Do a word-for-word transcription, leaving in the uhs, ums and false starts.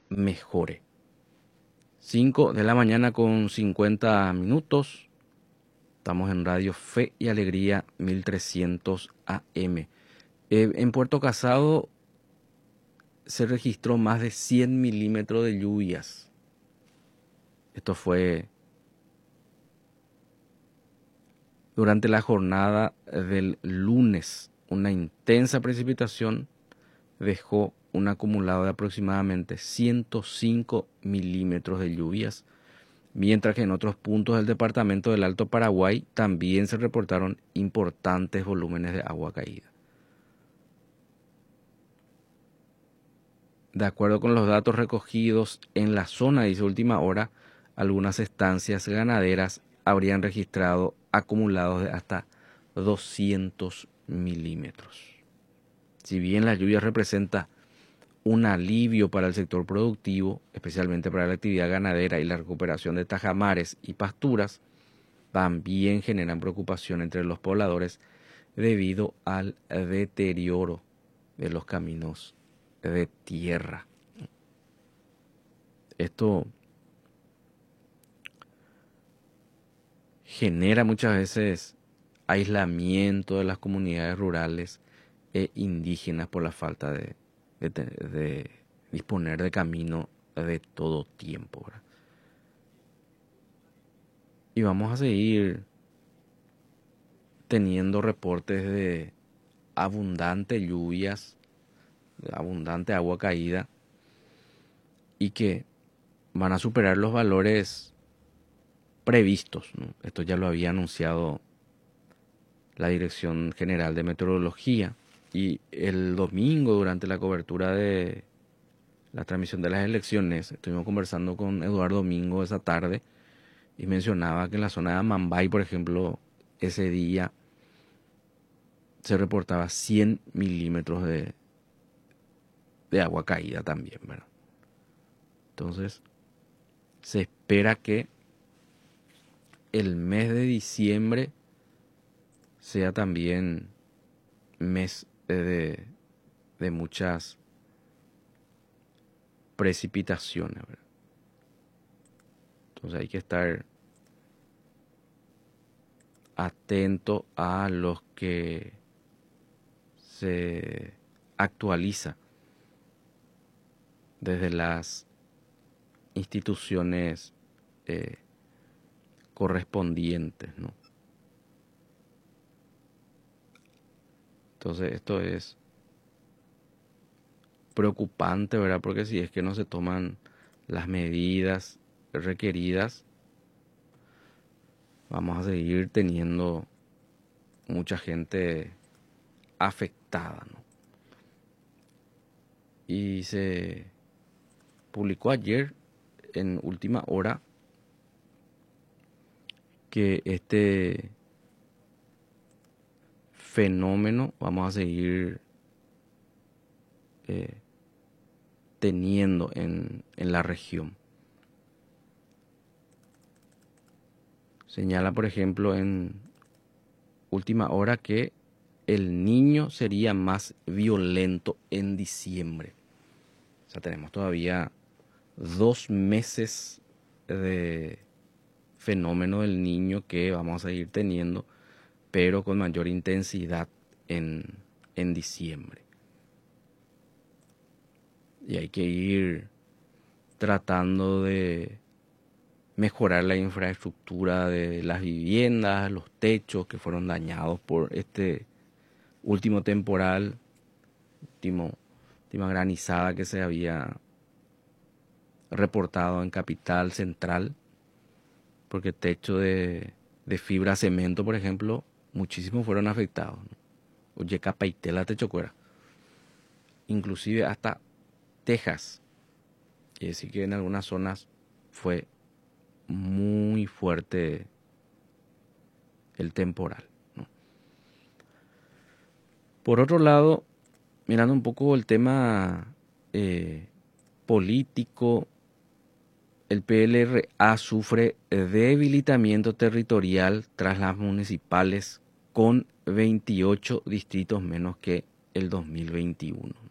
mejore. cinco de la mañana con cincuenta minutos. Estamos en Radio Fe y Alegría mil trescientos A M. Eh, en Puerto Casado se registró más de cien milímetros de lluvias. Esto fue durante la jornada del lunes. Una intensa precipitación dejó un acumulado de aproximadamente ciento cinco milímetros de lluvias, mientras que en otros puntos del departamento del Alto Paraguay también se reportaron importantes volúmenes de agua caída. De acuerdo con los datos recogidos en la zona, dice Última Hora, algunas estancias ganaderas habrían registrado acumulados de hasta doscientos milímetros. Si bien la lluvia representa un alivio para el sector productivo, especialmente para la actividad ganadera y la recuperación de tajamares y pasturas, también generan preocupación entre los pobladores debido al deterioro de los caminos de tierra. Esto genera muchas veces aislamiento de las comunidades rurales e indígenas por la falta de, de, de disponer de camino de todo tiempo, ¿verdad? Y vamos a seguir teniendo reportes de abundantes lluvias, de abundante agua caída, y que van a superar los valores previstos, ¿no? Esto ya lo había anunciado la Dirección General de Meteorología, y el domingo, durante la cobertura de la transmisión de las elecciones, estuvimos conversando con Eduardo Domingo esa tarde y mencionaba que en la zona de Amambay, por ejemplo, ese día se reportaba cien milímetros de, de agua caída también, ¿verdad? Entonces, se espera que el mes de diciembre sea también mes de, de muchas precipitaciones, ¿verdad? Entonces hay que estar atento a los que se actualiza desde las instituciones eh, correspondientes, ¿no? Entonces esto es preocupante, ¿verdad? Porque si es que no se toman las medidas requeridas, vamos a seguir teniendo mucha gente afectada, ¿no? Y se publicó ayer en Última Hora que este fenómeno vamos a seguir eh, teniendo en, en la región. Señala, por ejemplo, en Última Hora que el Niño sería más violento en diciembre. O sea, tenemos todavía dos meses de fenómeno del Niño que vamos a seguir teniendo, pero con mayor intensidad en, en diciembre. Y hay que ir tratando de mejorar la infraestructura de las viviendas, los techos que fueron dañados por este último temporal, último, última granizada que se había reportado en Capital Central, porque techo de, de fibra cemento, por ejemplo, muchísimos fueron afectados, ¿no? Oye, Capaitela, Techocuera, inclusive hasta Texas, y decir que en algunas zonas fue muy fuerte el temporal, ¿no? Por otro lado, mirando un poco el tema eh, político, el P L R A sufre debilitamiento territorial tras las municipales con veintiocho distritos menos que el dos mil veintiuno.